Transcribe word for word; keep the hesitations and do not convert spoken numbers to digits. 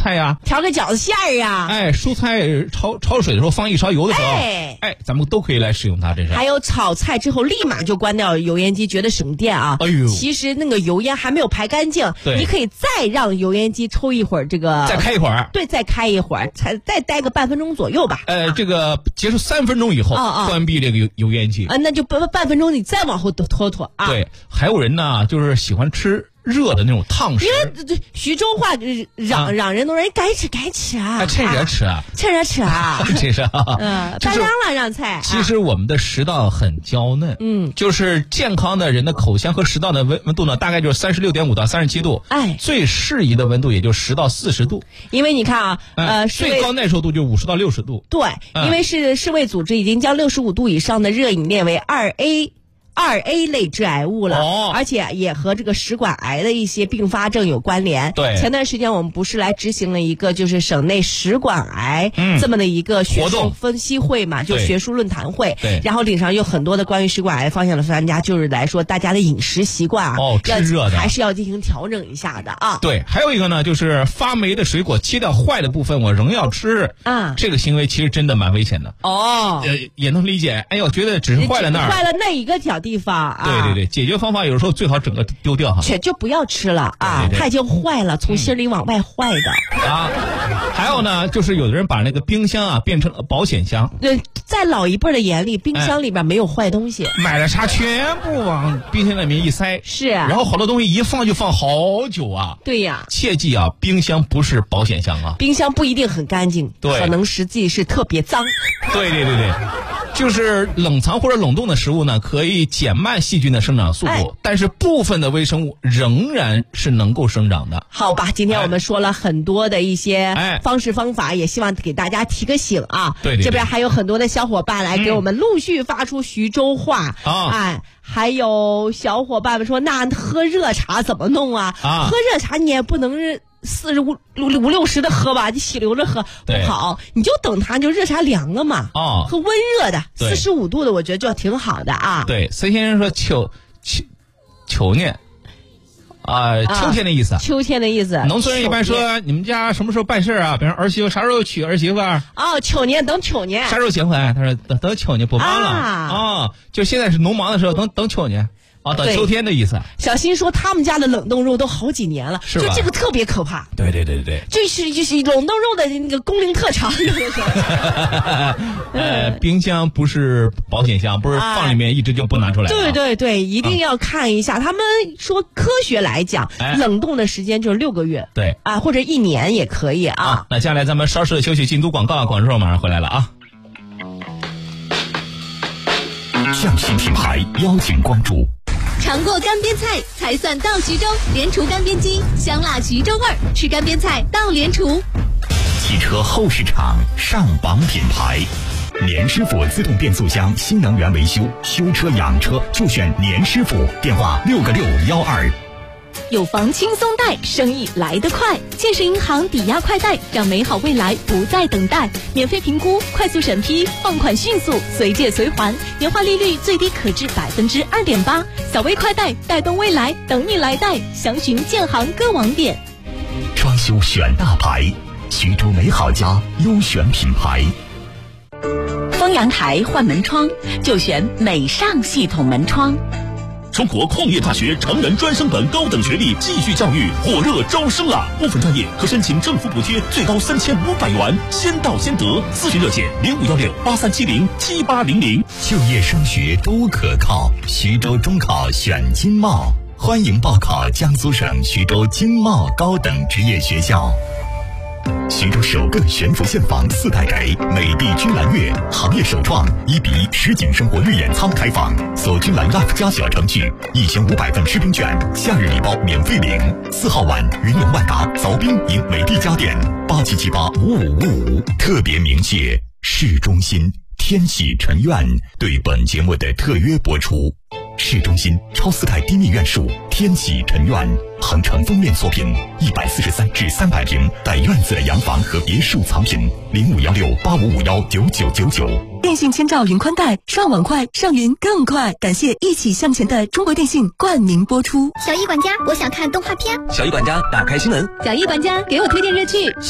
菜呀， 调个饺子馅儿呀， 哎，蔬菜焯焯水的时候放一勺油的时候，哎，哎，咱们都可以来使用它。这是还有炒菜之后立马就关掉油烟机，觉得省电啊。 哎呦， 其实那个油烟还没有排干净，你可以再让油烟机抽一会儿，这个再开一会儿， 对，再开一会儿，才再待个半分钟左右吧。 呃，这个结束三分钟以后， 啊、 关闭这个油油烟机啊，那就半半分钟，你再往后拖拖啊。 对，还有人呢，就是喜欢吃热的那种烫食， 因为徐州话嚷、啊、嚷人多人该吃该吃啊， 趁热吃啊， 趁热吃啊， 这是啊， 嗯，大量了让菜。 其实我们的食道很娇嫩， 嗯， 就是健康的人的口腔和食道的温温度呢，大概就是三十六点五到三十七度， 哎， 最适宜的温度也就十到四十度。 因为你看啊，呃， 最高耐受度就五十到六十度。 对，嗯、因为是世卫组织已经将六十五度以上的热饮列为二 A。二 A 类致癌物了， 哦， 而且也和这个食管癌的一些并发症有关联。 对， 前段时间我们不是来执行了一个就是省内食管癌这么的一个学术分析会嘛，就学术论坛会。 对， 然后顶上有很多的关于食管癌方向的专家，就是来说大家的饮食习惯啊， 哦，吃热的还是要进行调整一下的啊。 对，还有一个呢，就是发霉的水果切掉坏的部分，我仍要吃啊， 这个行为其实真的蛮危险的。 哦， 呃，也能理解。哎呦，觉得只是坏了那儿， 坏了那一个小地方啊。 对对对，解决方法有时候最好整个丢掉哈， 全就不要吃了啊， 对对对， 它已经坏了，从心里往外坏的、 嗯、啊。还有呢，就是有的人把那个冰箱啊变成了保险箱。 对，在老一辈的眼里，冰箱里边没有坏东西， 哎、买了啥全部往冰箱里面一塞， 是、啊， 然后好多东西一放就放好久啊。 对呀， 切记啊，冰箱不是保险箱啊， 冰箱不一定很干净， 对， 可能实际是特别脏。 对对对对。就是冷藏或者冷冻的食物呢，可以减慢细菌的生长速度、哎，但是部分的微生物仍然是能够生长的。 好吧，今天我们说了很多的一些方式方法，哎、也希望给大家提个醒啊。 对对对， 这边还有很多的小伙伴来给我们陆续发出徐州话、 嗯、 哎，还有小伙伴们说，那喝热茶怎么弄啊？ 啊喝热茶你也不能是四十五五五六十的喝吧，你洗流着喝不好，你就等它就热茶凉了嘛。 哦， 喝温热的四十五度的，我觉得就挺好的啊。 对，孙先生说秋秋秋年啊，秋天的意思。 秋天的意思。 农村人一般说你们家什么时候办事啊？比如儿媳妇啥时候娶儿媳妇啊？ 哦，秋年等秋年。 啥时候结婚？他说等等秋年不忙了啊、哦，就现在是农忙的时候，等等秋年。啊，等秋天的意思。 小新说他们家的冷冻肉都好几年了， 是吧？ 就这个特别可怕。 对对对对， 这是就是冷冻肉的那个工龄特长。 呃，冰箱不是保险箱，不是放里面一直就不拿出来、啊。 对对对，一定要看一下。嗯、他们说科学来讲、哎，冷冻的时间就是六个月。 对啊，或者一年也可以啊。 啊那接下来咱们稍事的休息，进读广告，广告之后马上回来了啊。 匠心品牌邀请关注。 尝过干煸菜才算到徐州，联厨干煸机，香辣徐州味儿，吃干煸菜到联厨。 汽车后市场上榜品牌，年师傅自动变速箱新能源维修，修车养车就选年师傅，电话六个六幺二。 有房轻松贷，生意来得快。建设银行抵押快贷，让美好未来不再等待。免费评估，快速审批，放款迅速，随借随还，年化利率最低可至百分之二点八。小微快贷，带动未来，等你来贷。详询建行各网点。 装修选大牌，徐州美好家优选品牌。 丰阳台换门窗就选美尚系统门窗。 中国矿业大学成人专升本高等学历继续教育火热招生了，部分专业可申请政府补贴最高三千五百元，先到先得。咨询热线零五幺六八三七零七八零零。 就业升学都可靠，徐州中考选经贸，欢迎报考江苏省徐州经贸高等职业学校。徐州首个悬浮现房四代宅，美的君兰悦，行业首创一比一实景生活绿眼仓开放，锁君兰 Life 家小程序，一千五百份吃冰券，夏日礼包免费领。四号晚，云龙万达凿冰迎美的家电，八七七八五五五五。特别鸣谢市中心天喜城苑对本节目的特约播出。市中心超四代低密院数天喜城苑，恒城封面作品，一百四十三至三百平带院子的洋房和别墅藏品，零五幺六八五五幺九九九九。 电信千兆云宽带，上网快，上云更快。感谢一起向前的中国电信冠名播出。 小易管家，我想看动画片。 小易管家，打开新闻。 小易管家，给我推荐热剧。